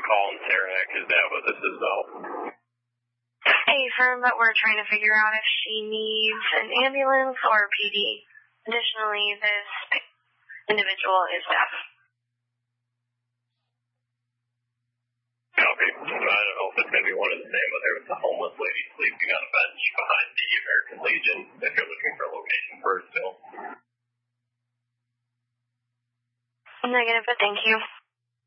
calling Sarah. Is that what this is about? A firm that we're trying to figure out if she needs an ambulance or PD. Additionally, this individual is deaf. Copy. I don't know if it's going to be one and the same, but there was a homeless lady sleeping on a bench behind the American Legion if you're looking for a location for her still. Negative, but thank you.